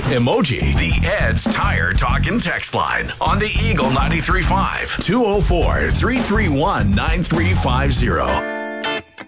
emoji. The Ed's Tire Talk and Text line on the Eagle 93.5 204-331-9350.